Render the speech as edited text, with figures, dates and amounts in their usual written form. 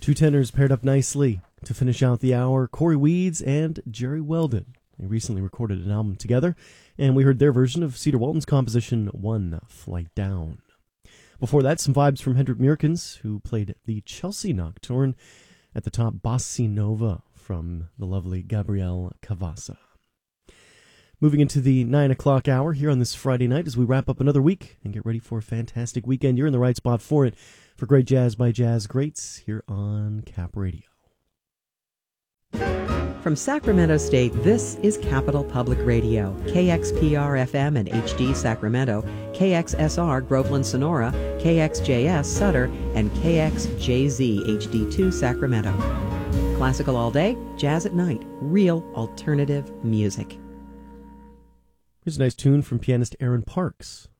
Two tenors paired up nicely to finish out the hour, Corey Weeds and Jerry Weldon. They recently recorded an album together, and we heard their version of Cedar Walton's composition, One Flight Down. Before that, some vibes from Hendrik Meerkens, who played the Chelsea Nocturne. At the top, Bossa Nova from the lovely Gabrielle Cavassa. Moving into the 9 o'clock hour here on this Friday night as we wrap up another week and get ready for a fantastic weekend. You're in the right spot for it, for great jazz by Jazz Greats here on Cap Radio. From Sacramento State, this is Capital Public Radio, KXPR-FM and HD Sacramento, KXSR Groveland Sonora, KXJS Sutter, and KXJZ HD2 Sacramento. Classical all day, jazz at night, real alternative music. Here's a nice tune from pianist Aaron Parks.